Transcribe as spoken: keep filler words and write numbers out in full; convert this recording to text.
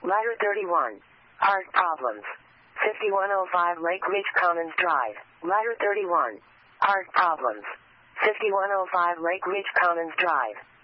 Ladder thirty-one. Heart problems. fifty-one oh five Lake Ridge Commons Drive. Ladder thirty-one. Heart problems. fifty-one oh five Lake Ridge Commons Drive.